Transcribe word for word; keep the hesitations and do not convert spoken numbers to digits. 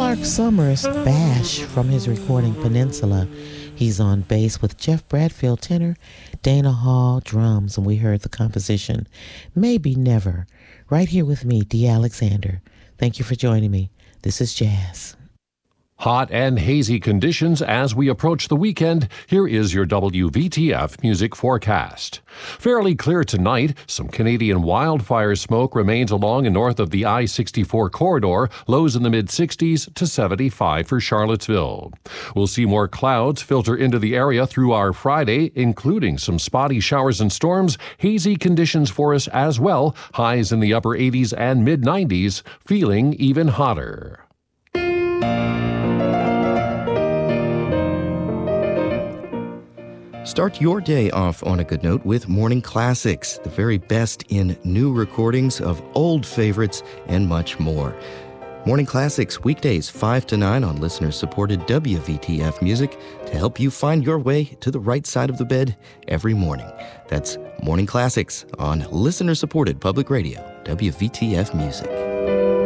Clark Summers, Bash, from his recording Peninsula. He's on bass with Jeff Bradfield tenor, Dana Hall drums, and we heard the composition Maybe Never. Right here with me, Dee Alexander. Thank you for joining me. This is Jazz. Hot and hazy conditions as we approach the weekend. Here is your W V T F music forecast. Fairly clear tonight. Some Canadian wildfire smoke remains along and north of the I sixty-four corridor. Lows in the mid-sixties to seventy-five for Charlottesville. We'll see more clouds filter into the area through our Friday, including some spotty showers and storms. Hazy conditions for us as well. Highs in the upper eighties and mid-nineties. Feeling even hotter. Start your day off on a good note with Morning Classics, the very best in new recordings of old favorites and much more. Morning Classics, weekdays five to nine on listener-supported W V T F music to help you find your way to the right side of the bed every morning. That's Morning Classics on listener-supported public radio, W V T F music.